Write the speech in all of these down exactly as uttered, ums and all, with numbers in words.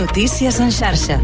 Notícies en xarxa.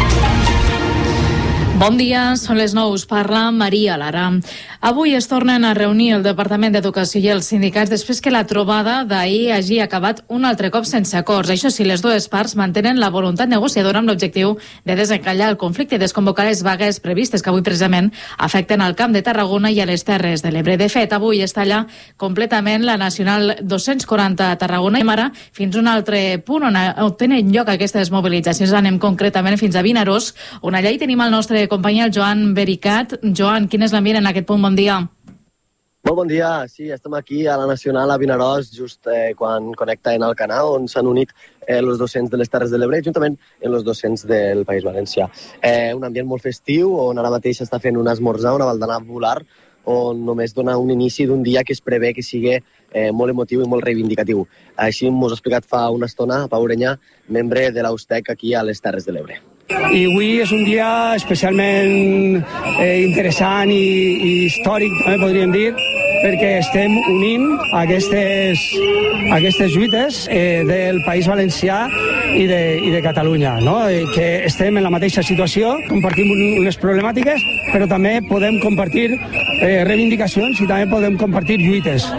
Bon dia, són les nou, us parla Maria Lara. Avui es tornen a reunir el Departament d'Educació i els sindicats després que la trobada d'ahir hagi acabat un altre cop sense acords. Això sí, les dues parts mantenen la voluntat negociadora amb l'objectiu de desencallar el conflicte i desconvocar les vagues previstes que avui precisament afecten al Camp de Tarragona i a les Terres de l'Ebre. De fet, avui està allà completament la Nacional dos-cents quaranta a Tarragona i ara fins a un altre punt on tenen lloc aquestes mobilitzacions. Anem concretament fins a Vinaròs, on allà hi tenim el nostre company el Joan Bericat. Joan, quin és l'ambient en aquest punt? Bon dia. Molt bon dia. Sí, estem aquí a la Nacional a Vinaròs, just eh, quan connecta en el canal, on s'han unit eh, els docents de les Terres de l'Ebre, juntament amb els docents del País Valencià. Eh, un ambient molt festiu, on ara mateix s'està fent un esmorzar, una baldana popular, on només dona un inici d'un dia que es prevé que sigui eh, molt emotiu i molt reivindicatiu. Així m'ho ha explicat fa una estona Pau Ureña, membre de l'Austec aquí a les Terres de l'Ebre. I avui és un dia especialment eh, interessant i, i històric, també podríem dir, perquè estem unint aquestes, aquestes lluites eh, del País Valencià i de, i de Catalunya, no? Eh, que estem en la mateixa situació, compartim un, unes problemàtiques, però també podem compartir eh, reivindicacions i també podem compartir lluites.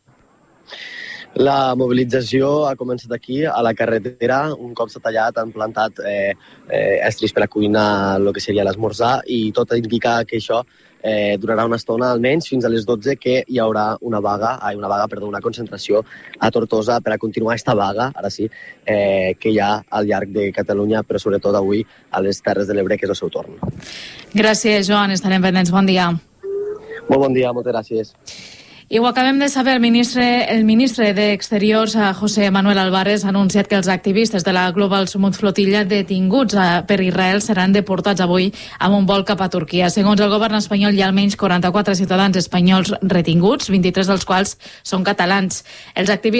La mobilització ha començat aquí, a la carretera. Un cop s'ha tallat, han plantat eh, eh, estris per a cuinar el que seria l'esmorzar i tot indica que això eh, durarà una estona, almenys fins a les dotze, que hi haurà una vaga, ai, una vaga, perdó, una concentració a Tortosa per a continuar aquesta vaga, ara sí, eh, que hi ha al llarg de Catalunya, però sobretot avui a les Terres de l'Ebre, que és el seu torn. Gràcies, Joan. Estarem pendents. Bon dia. Molt bon dia, moltes gràcies. I ho acabem de saber, el ministre, el ministre d'Exteriors, José Manuel Álvarez, ha anunciat que els activistes de la Global Sumut Flotilla detinguts per Israel seran deportats avui amb un vol cap a Turquia. Segons el govern espanyol, hi ha almenys quaranta-quatre ciutadans espanyols retinguts, vint-i-tres dels quals són catalans. Els activistes